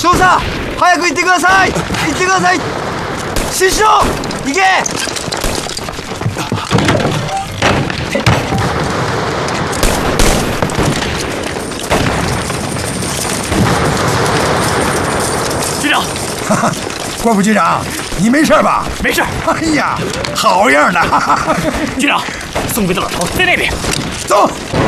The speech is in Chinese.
少佐，早く行ってください。行ってください。師匠，行け。 局长， 郭副局长，你没事吧？ 没事。 哎呀，好样的！ 局长，宋贵的老头在那边。 走。